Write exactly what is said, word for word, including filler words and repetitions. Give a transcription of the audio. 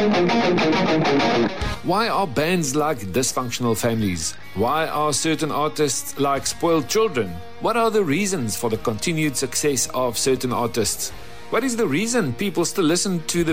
Why are bands like dysfunctional families? Why are certain artists like spoiled children? What are the reasons for the continued success of certain artists? What is the reason people still listen to the